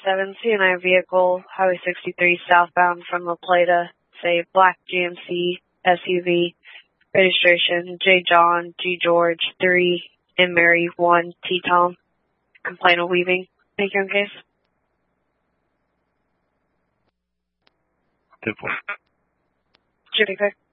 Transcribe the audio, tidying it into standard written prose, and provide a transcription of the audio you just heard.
37, C&I vehicle, Highway 63 southbound from La Plata, say black GMC SUV, registration J. John, G. George, 3, and Mary, 1, T. Tom. Complaint of weaving. Thank you, in case. 10-4. Should be clear.